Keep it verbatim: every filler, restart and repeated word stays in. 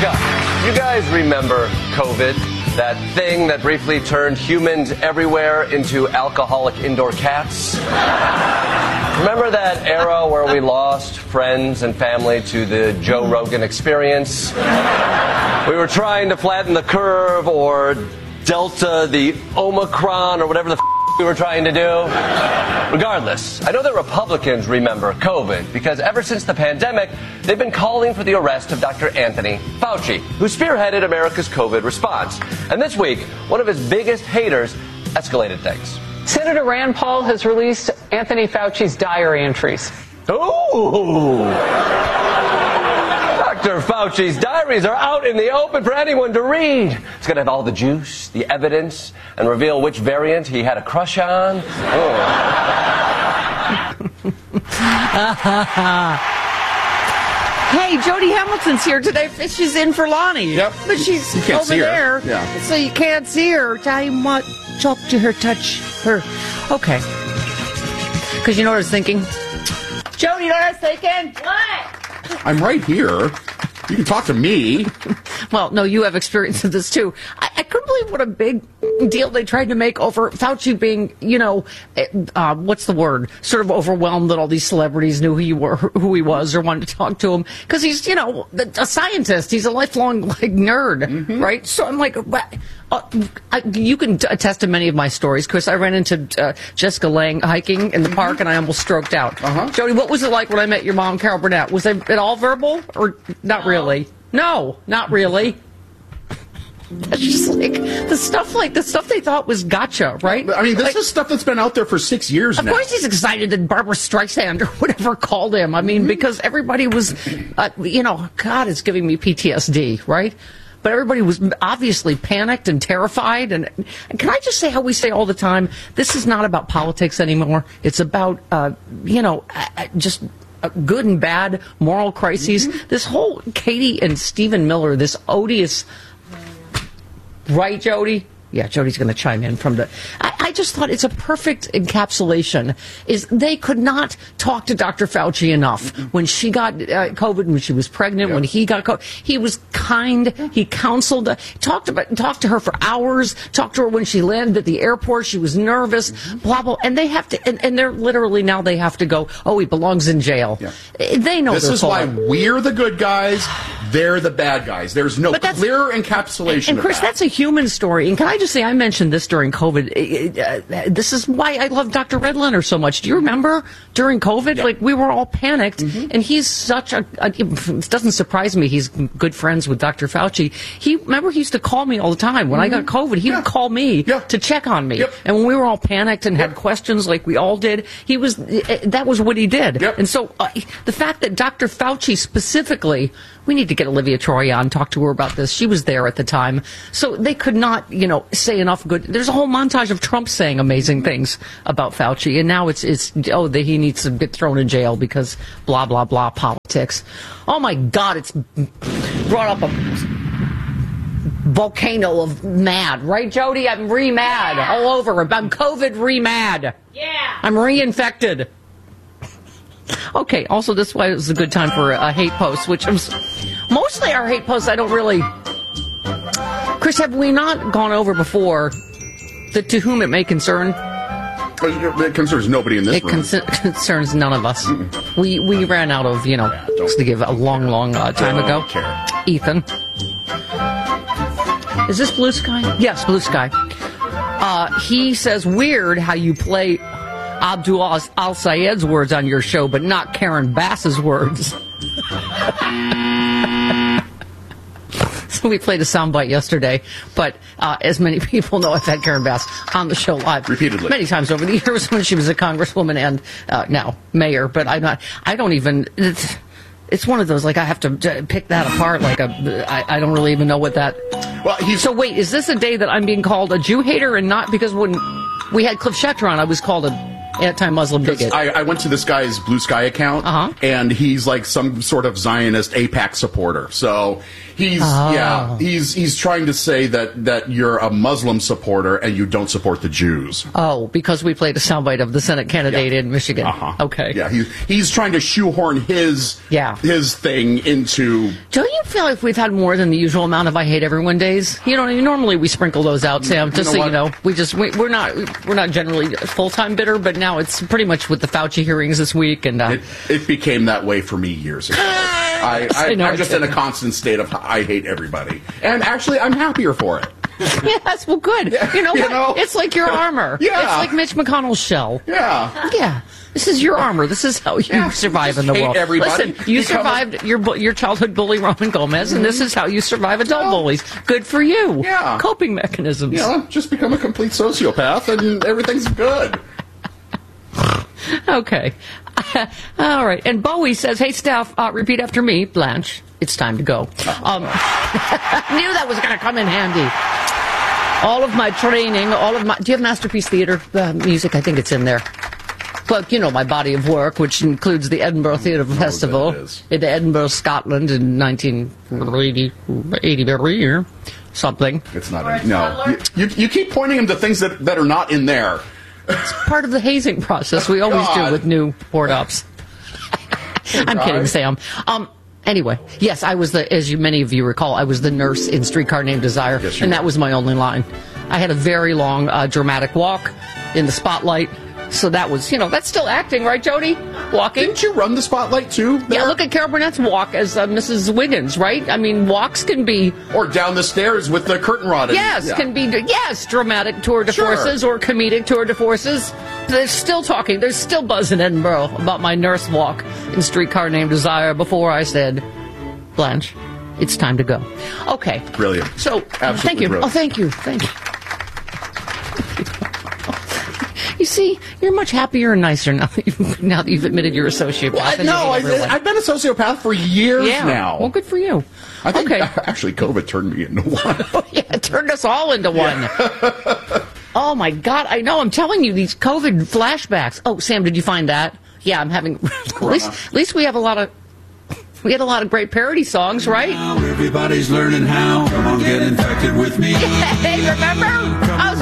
up. You guys remember COVID, that thing that briefly turned humans everywhere into alcoholic indoor cats? Remember that era where we lost friends and family to the Joe Rogan experience? We were trying to flatten the curve or delta the Omicron or whatever the f- we were trying to do. Regardless, I know that Republicans remember COVID because ever since the pandemic, they've been calling for the arrest of Doctor Anthony Fauci, who spearheaded America's COVID response. And this week, one of his biggest haters escalated things. Senator Rand Paul has released Anthony Fauci's diary entries. Ooh! Doctor Fauci's diaries are out in the open for anyone to read. It's going to have all the juice, the evidence, and reveal which variant he had a crush on. Oh. Hey, Jody Hamilton's here today. She's in for Lonnie. Yep. But she's You can't over see her. there. Yeah. So you can't see her. Tell you what, talk to her, touch her. Okay. Because you know what I was thinking? Jody, you know what I was thinking? What? I'm right here. You can talk to me. Well, no, you have experience of this, too. I, I couldn't believe what a big deal they tried to make over Fauci being, you know, uh, what's the word? Sort of overwhelmed that all these celebrities knew who he, were, who he was or wanted to talk to him. Because he's, you know, a scientist. He's a lifelong, like, nerd, mm-hmm. right? So I'm like, what? Uh, I, you can t- attest to many of my stories, Chris. I ran into uh, Jessica Lange hiking in the mm-hmm. park, and I almost stroked out. Uh-huh. Jody, what was it like when I met your mom, Carol Burnett? Was it at all verbal, or not really? No, not really. It's just like the stuff, like the stuff they thought was gotcha, right? I mean, this like, is stuff that's been out there for six years of now. Of course, he's excited that Barbara Streisand or whatever called him. I mean, mm-hmm. because everybody was, uh, you know, God, it's giving me P T S D, right? But everybody was obviously panicked and terrified. And, and can I just say how we say all the time, this is not about politics anymore. It's about, uh, you know, just good and bad moral crises. Mm-hmm. This whole Katie and Stephen Miller, this odious, right, Jody? Yeah, Jody's going to chime in from the... I, I just thought it's a perfect encapsulation. Is they could not talk to Doctor Fauci enough. Mm-hmm. When she got uh, COVID, when she was pregnant, yep. when he got COVID, he was kind. He counseled, uh, talked about, talked to her for hours, talked to her when she landed at the airport. She was nervous, mm-hmm. blah, blah. And they have to... And, and they're literally now they have to go, oh, he belongs in jail. Yeah. They know this is why we're the good guys, they're the bad guys. There's no clear encapsulation and, and Chris, of that. that's a human story. And can I just say, I mentioned this during COVID. Uh, this is why I love Doctor Redlener so much. Do you remember during COVID? Yeah. Like, we were all panicked. Mm-hmm. And he's such a, a... It doesn't surprise me. He's good friends with Doctor Fauci. He, remember, he used to call me all the time. When mm-hmm. I got COVID, he yeah. would call me yeah. to check on me. Yep. And when we were all panicked and yep. had questions like we all did, he was... That was what he did. Yep. And so uh, the fact that Doctor Fauci specifically... We need to get Olivia Troy on, talk to her about this. She was there at the time. So they could not, you know, say enough good. There's a whole montage of Trump saying amazing things about Fauci. And now it's, it's oh, that he needs to get thrown in jail because blah, blah, blah, politics. Oh, my God, it's brought up a volcano of mad. Right, Jody? I'm re-mad yeah. all over. I'm COVID re-mad. Yeah. I'm reinfected. Okay, also this is why it was a good time for a hate post, which I'm, mostly our hate posts I don't really... Chris, have we not gone over before that to whom it may concern? It concerns nobody in this it room. It con- concerns none of us. Mm-mm. We we ran out of, you know, yeah, to give a long, long uh, time don't ago. Care. Ethan. Is this Blue Sky? Yes, Blue Sky. Uh, he says, weird how you play... Abdul Al-Sayed's words on your show, but not Karen Bass's words. So we played a soundbite yesterday, but uh, as many people know, I've had Karen Bass on the show live repeatedly many times over the years when she was a congresswoman and uh, now mayor. But I'm not. I don't even. It's, it's one of those like I have to pick that apart. Like a, I, I don't really even know what that. Well, he's, so wait, is this a day that I'm being called a Jew hater and not because when we had Cliff Schechter on, I was called a anti-Muslim bigot. I, I went to this guy's Blue Sky account, Uh-huh. and he's like some sort of Zionist AIPAC supporter. So he's Oh. yeah, he's he's trying to say that that you're a Muslim supporter and you don't support the Jews. Oh, because we played a soundbite of the Senate candidate Yeah. in Michigan. Uh-huh. Okay. Yeah, he's he's trying to shoehorn his Yeah. his thing into. Don't you feel like we've had more than the usual amount of I hate everyone days? You know, normally we sprinkle those out, Sam, just know so what? you know. We just we, we're not we're not generally full-time bitter, but now it's pretty much with the Fauci hearings this week, and uh, It, it became that way for me years ago. I, I, I know I'm it just in a did. constant state of I hate everybody, and actually I'm happier for it. yes, well, good. You know You what? know? It's like your armor. Yeah. It's like Mitch McConnell's shell. Yeah. Yeah. This is your armor. This is how you Yeah, survive just in the hate world. everybody. Listen, you Become a- survived your bu- your childhood bully, Roman Gomez, and this is how you survive adult Well, bullies. Good for you. yeah. Coping mechanisms. You know, just become a complete sociopath, and everything's good. Okay. All right. And Bowie says, hey, Steph, uh, repeat after me. Blanche, it's time to go. Um, I knew that was going to come in handy. All of my training, all of my... Do you have Masterpiece Theatre uh, music? I think it's in there. But, you know, my body of work, which includes the Edinburgh Theatre Festival that is. in Edinburgh, Scotland in nineteen eighty, eighty or something. It's not. In, no, you, you you keep pointing him to things that that are not in there. Part of the hazing process we always do God. with new port ups. I'm God. kidding, Sam. Um, anyway, yes, I was the, as you many of you recall, I was the nurse in Streetcar Named Desire, Yes, you and were. that was my only line. I had a very long, uh, dramatic walk in the spotlight, so that was, you know, that's still acting, right, Jody? Walking. Didn't you run the spotlight too? Yeah, there? look at Carol Burnett's walk as uh, Missus Wiggins, right? I mean, walks can be, Or down the stairs with the curtain rod. in- yes, yeah. can be, yes, dramatic tour de Sure. forces or comedic tour de forces. They're still talking, there's still buzz in Edinburgh about my nurse walk in Streetcar Named Desire before I said, Blanche, it's time to go. Okay. Brilliant. So, Absolutely thank you. brilliant. Oh, thank you. Thank you. You see, you're much happier and nicer now that you've, now that you've admitted you're a sociopath. Well, I, and you no, hate I, everyone. I've been a sociopath for years yeah. now. Well, good for you. I think okay. actually COVID turned me into one. Oh, yeah, it turned us all into one. Oh, my God. I know. I'm telling you, these COVID flashbacks. Oh, Sam, did you find that? Yeah, I'm having... at, least, at least we have a lot of... We had a lot of great parody songs, right? Now everybody's learning how. Come on, get infected with me. Hey, remember? I was